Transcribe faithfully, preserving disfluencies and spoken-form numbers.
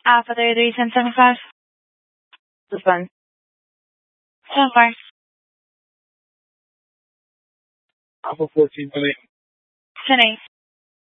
Alpha thirty-three, ten seventy-five. This one. So far. Alpha fourteen, ten eight. ten eight.